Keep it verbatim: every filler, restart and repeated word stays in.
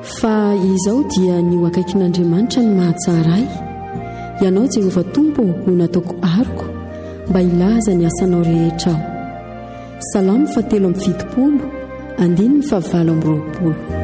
fa izao dia ny ho akaikin'andriamanitra ny mahatsara ay. Ianao Jehova Tompo no nataoko aroko mba ilaza ny asanao rehetra aho. Salamo fatelo amby fitopolo andiny ny fahavalo amby roapolo.